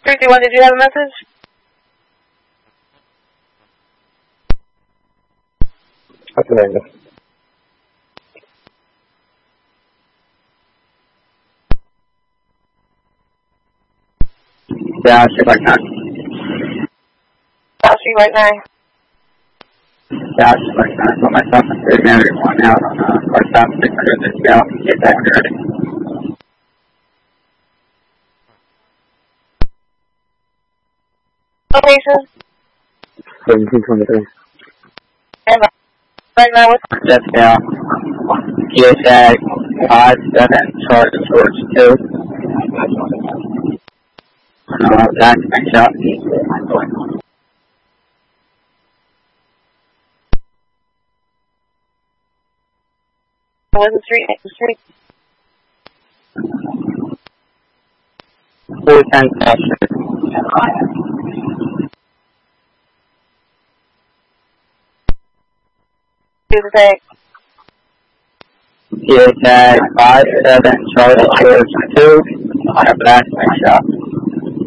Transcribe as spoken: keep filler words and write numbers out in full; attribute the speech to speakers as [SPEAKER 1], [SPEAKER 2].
[SPEAKER 1] three two one, did you have a message?
[SPEAKER 2] That's Amanda. Yeah, she's like nine.
[SPEAKER 1] Oh, she right now.
[SPEAKER 2] Yeah, she's like nine. So myself and three men are going out on uh, our top six hundred this gal and get that ready.
[SPEAKER 1] Location?
[SPEAKER 2] seventeen twenty-three.
[SPEAKER 1] And right now, what's
[SPEAKER 2] Yes, gal. G S A five seven Charge George two. Uh, that's my shot.
[SPEAKER 1] what's the street? The street?
[SPEAKER 2] four ten session.
[SPEAKER 1] Do the thing.
[SPEAKER 2] G S A five seven Charge George two. That's my shot.